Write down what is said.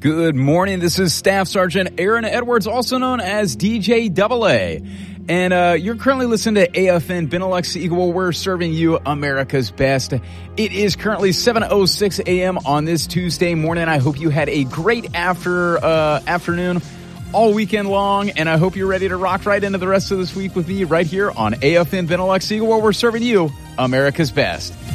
Good morning. This is Staff Sergeant Aaron Edwards, also known as DJ AA. And you're currently listening to AFN Benelux Eagle. We're serving you America's best. It is currently 7:06 a.m. on this Tuesday morning. I hope you had a great afternoon all weekend long, and I hope you're ready to rock right into the rest of this week with me right here on AFN Benelux Eagle, where we're serving you America's best.